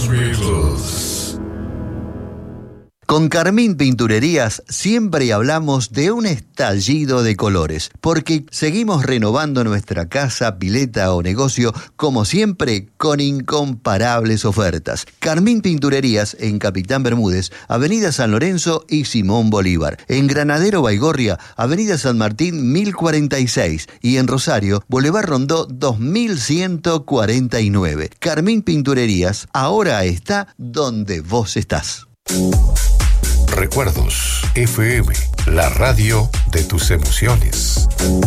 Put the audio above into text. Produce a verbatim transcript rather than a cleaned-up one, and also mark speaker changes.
Speaker 1: Beatles.
Speaker 2: Con Carmín Pinturerías siempre hablamos de un estallido de colores, porque seguimos renovando nuestra casa, pileta o negocio, como siempre, con incomparables ofertas. Carmín Pinturerías en Capitán Bermúdez, Avenida San Lorenzo y Simón Bolívar. En Granadero Baigorria, Avenida San Martín mil cuarenta y seis. Y en Rosario, Boulevard Rondó dos mil ciento cuarenta y nueve. Carmín Pinturerías ahora está donde vos estás.
Speaker 1: Recuerdos F M, la radio de tus emociones.